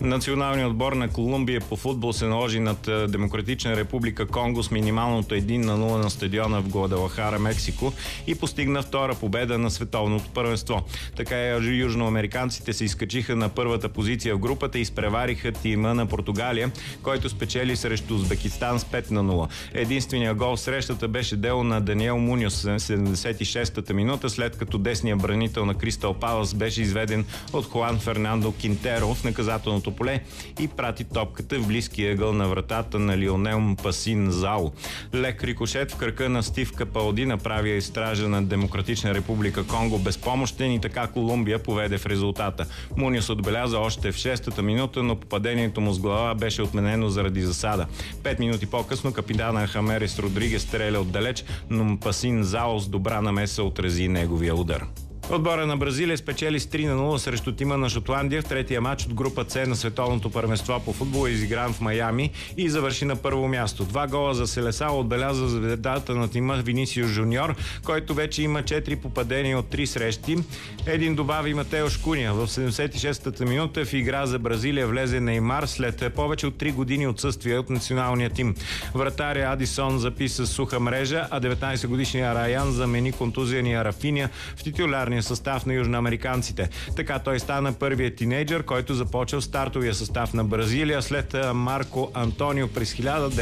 Националният отбор на Колумбия по футбол се наложи над Демократична република Конго с минималното 1-0 на стадиона в Гвадалахара, Мексико и постигна втора победа на световното първенство. Така южноамериканците се изкачиха на първата позиция в групата и изпревариха тима на Португалия, който спечели срещу Узбекистан с 5-0. Единственият гол в срещата беше дело на Даниел Муньос в 76-та минута, след като десният бранител на Кристал Палас беше изведен от Хуан Фернандо Кинтеро в наказателното поле и прати топката в близкия ъгъл на вратата на Лионел Пасин Зао. Лек рикошет в кръка на Стив Капалди направи стража на Демократична република Конго безпомощен и така Колумбия поведе в резултата. Муньос отбеляза още в 6-та минута, но попадението му с глава беше отменено заради засада. 5 минути по-късно капитана Хамерес Родригес стреля отдалеч, но Пасин Зао с добра намеса отрази неговия удар. Отбора на Бразилия спечели с 3-0 срещу тима на Шотландия в третия матч от група С на световното първенство по футбол, изигран в Майами, и завърши на първо място. 2 гола за Селесао отбеляза звездата на тима Винисиус Жуниор, който вече има 4 попадения от 3 срещи. Един добави Матеош Куня. В 76-та минута в игра за Бразилия влезе Неймар след повече от 3 години отсъствие от националния тим. Вратаря Адисон записа суха мрежа, а 19-годишният Раян замени контузияния Рафиня в титулярния състав на южноамериканците. Така той стана първият тинейджър, който започва в стартовия състав на Бразилия след Марко Антонио през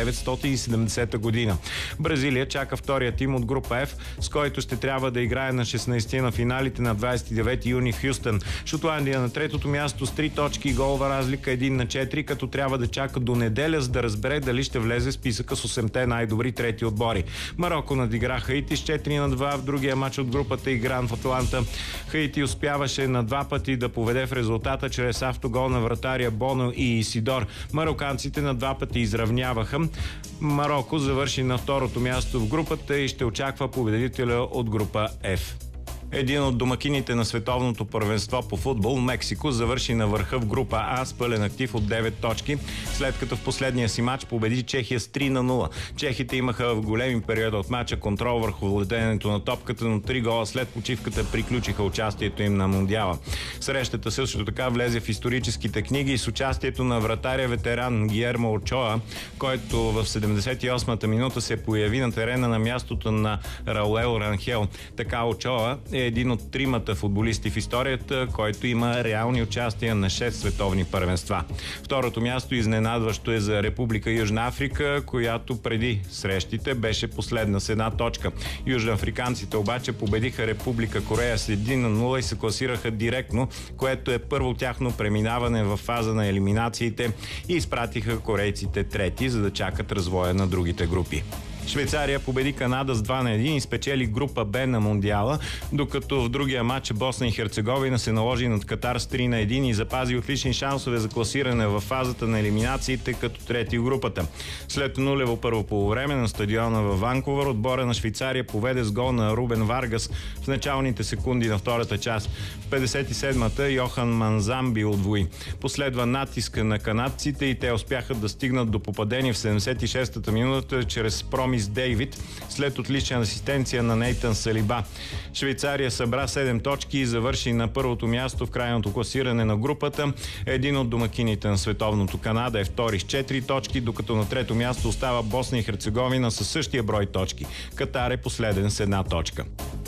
1970 година. Бразилия чака втория тим от група F, с който ще трябва да играе на 16 на финалите на 29 юни в Хюстън. Шотландия на третото място с 3 точки и голова разлика 1-4, като трябва да чака до неделя, за да разбере дали ще влезе в списъка с 8-те най-добри трети отбори. Мароко надигра Хаити с 4-2 в другия матч от групата, игран в Атланта. Хаити успяваше на 2 пъти да поведе в резултата чрез автогол на вратаря Боно и Исидор. Мароканците на 2 пъти изравняваха. Мароко завърши на второто място в групата и ще очаква победителя от група F. Един от домакините на световното първенство по футбол, Мексико, завърши на върха в група А с пълен актив от 9 точки, след като в последния си матч победи Чехия с 3-0. Чехите имаха в големи периоди от матча контрол върху владението на топката, но 3 гола след почивката приключиха участието им на Мондиала. Срещата също така влезе в историческите книги с участието на вратаря ветеран Гиермо Очоа, който в 78-та минута се появи на терена на мястото на Раулел Ранхел. Така Очоа е един от 3-мата футболисти в историята, който има реални участия на 6 световни първенства. Второто място изненадващо е за Република Южна Африка, която преди срещите беше последна с 1 точка. Южноафриканците обаче победиха Република Корея с 1-0 и се класираха директно, което е първо тяхно преминаване в фаза на елиминациите, и изпратиха корейците трети, за да чакат развоя на другите групи. Швейцария победи Канада с 2-1 и спечели група Б на Мондиала, докато в другия матч Босна и Херцеговина се наложи над Катар с 3-1 и запази отлични шансове за класиране в фазата на елиминациите като трети в групата. След нулево първо полувреме на стадиона във Ванкувър, отбора на Швейцария поведе с гол на Рубен Варгас в началните секунди на втората част. В 57-та Йохан Манзамби удвои. Последва натиска на канадците и те успяха да стигнат до попадение в 76-та минута чрез Промис Дейвид след отлична асистенция на Нейтан Салиба. Швейцария събра 7 точки и завърши на първото място в крайното класиране на групата. Един от домакините на световното, Канада, е втори с 4 точки, докато на трето място остава Босна и Херцеговина със същия брой точки. Катар е последен с 1 точка.